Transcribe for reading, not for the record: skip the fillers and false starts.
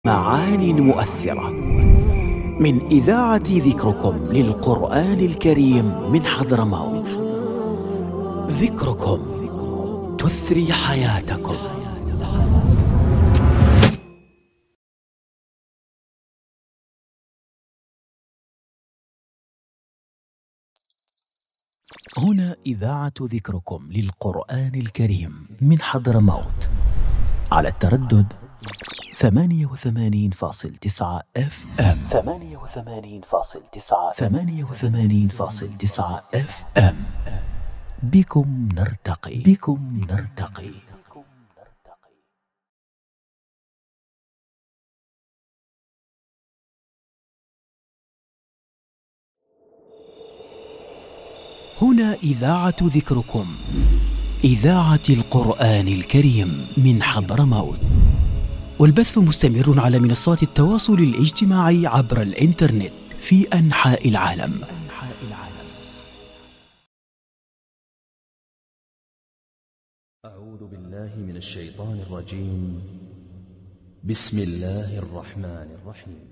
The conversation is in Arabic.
معان مؤثرة من إذاعة ذكركم للقرآن الكريم من حضرموت. ذكركم تثري حياتكم. هنا إذاعة ذكركم للقرآن الكريم من حضرموت على التردد 88.9 FM. 88.9 FM. بكم نرتقي. هنا إذاعة ذكركم، إذاعة القرآن الكريم من حضرموت، والبث مستمر على منصات التواصل الاجتماعي عبر الإنترنت في أنحاء العالم. أعوذ بالله من الشيطان الرجيم. بسم الله الرحمن الرحيم.